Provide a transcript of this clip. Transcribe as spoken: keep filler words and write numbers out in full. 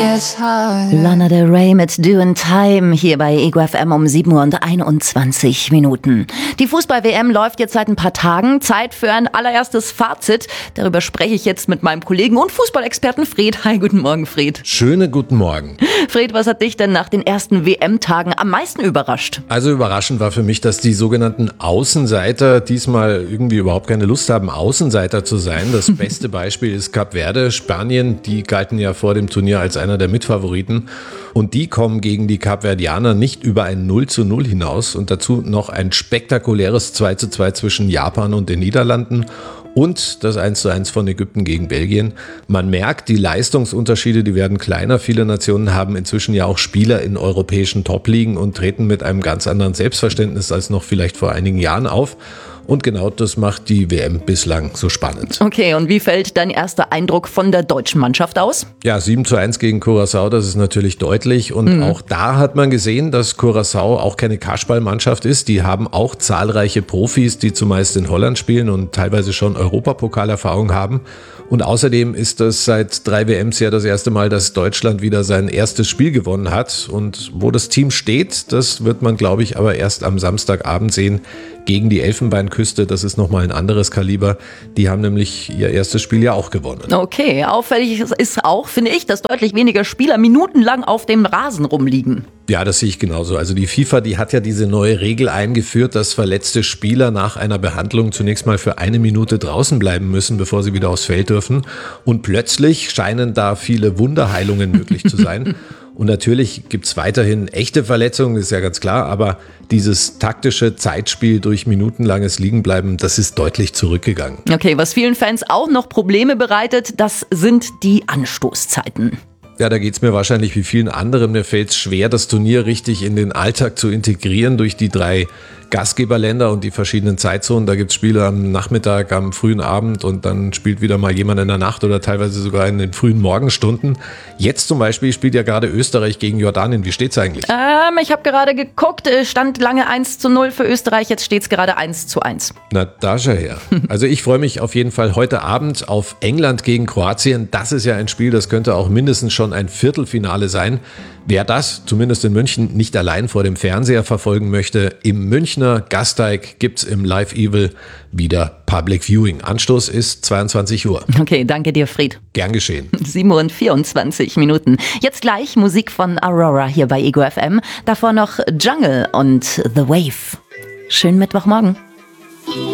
Lana Del Rey mit Doin' Time hier bei Ego F M um sieben Uhr und einundzwanzig Minuten. Die Fußball-W M läuft jetzt seit ein paar Tagen. Zeit für ein allererstes Fazit. Darüber spreche ich jetzt mit meinem Kollegen und Fußballexperten Fred. Hi, guten Morgen, Fred. Schönen guten Morgen. Fred, was hat dich denn nach den ersten W M-Tagen am meisten überrascht? Also überraschend war für mich, dass die sogenannten Außenseiter diesmal irgendwie überhaupt keine Lust haben, Außenseiter zu sein. Das beste Beispiel ist Kap Verde. Spanien, die galten ja vor dem Turnier als einer der Mitfavoriten. Und die kommen gegen die Kapverdianer nicht über ein null zu null hinaus. Und dazu noch ein spektakuläres zwei zu zwei zwischen Japan und den Niederlanden. Und das eins zu eins von Ägypten gegen Belgien. Man merkt, die Leistungsunterschiede, die werden kleiner. Viele Nationen haben inzwischen ja auch Spieler in europäischen Top-Ligen und treten mit einem ganz anderen Selbstverständnis als noch vielleicht vor einigen Jahren auf. Und genau das macht die W M bislang so spannend. Okay, und wie fällt dein erster Eindruck von der deutschen Mannschaft aus? Ja, sieben zu eins gegen Curaçao, das ist natürlich deutlich. Und mhm. auch da hat man gesehen, dass Curaçao auch keine Kasperlmannschaft ist. Die haben auch zahlreiche Profis, die zumeist in Holland spielen und teilweise schon Europapokalerfahrung haben. Und außerdem ist das seit drei W Ms ja das erste Mal, dass Deutschland wieder sein erstes Spiel gewonnen hat. Und wo das Team steht, das wird man, glaube ich, aber erst am Samstagabend sehen gegen die Elfenbeinküste. Das ist nochmal ein anderes Kaliber. Die haben nämlich ihr erstes Spiel ja auch gewonnen. Okay, auffällig ist auch, finde ich, dass deutlich weniger Spieler minutenlang auf dem Rasen rumliegen. Ja, das sehe ich genauso. Also die FIFA, die hat ja diese neue Regel eingeführt, dass verletzte Spieler nach einer Behandlung zunächst mal für eine Minute draußen bleiben müssen, bevor sie wieder aufs Feld dürfen. Und plötzlich scheinen da viele Wunderheilungen möglich zu sein. Und natürlich gibt es weiterhin echte Verletzungen, ist ja ganz klar, aber dieses taktische Zeitspiel durch minutenlanges Liegenbleiben, das ist deutlich zurückgegangen. Okay, was vielen Fans auch noch Probleme bereitet, das sind die Anstoßzeiten. Ja, da geht's mir wahrscheinlich wie vielen anderen. Mir fällt es schwer, das Turnier richtig in den Alltag zu integrieren durch die drei Gastgeberländer und die verschiedenen Zeitzonen. Da gibt's Spiele am Nachmittag, am frühen Abend und dann spielt wieder mal jemand in der Nacht oder teilweise sogar in den frühen Morgenstunden. Jetzt zum Beispiel spielt ja gerade Österreich gegen Jordanien. Wie steht's eigentlich? Ähm, ich habe gerade geguckt, stand lange eins zu null für Österreich, jetzt steht's gerade eins zu eins. Na, da schau her. Also ich freue mich auf jeden Fall heute Abend auf England gegen Kroatien. Das ist ja ein Spiel, das könnte auch mindestens schon ein Viertelfinale sein. Wer das, zumindest in München, nicht allein vor dem Fernseher verfolgen möchte, im Münchner Gasteig gibt's im Live Evil wieder Public Viewing. Anstoß ist zweiundzwanzig Uhr. Okay, danke dir, Fred. Gern geschehen. sieben Uhr und vierundzwanzig Minuten. Jetzt gleich Musik von Aurora hier bei Ego F M. Davor noch Jungle und The Wave. Schönen Mittwochmorgen.